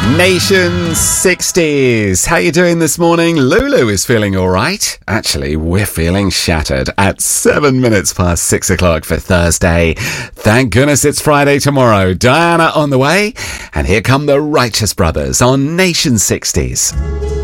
Nation 60s. How you doing this morning? Lulu is feeling all right. Actually, we're feeling shattered at 7 minutes past 6 o'clock for Thursday. Thank goodness it's Friday tomorrow. Diana on the way. And here come the Righteous Brothers on Nation 60s.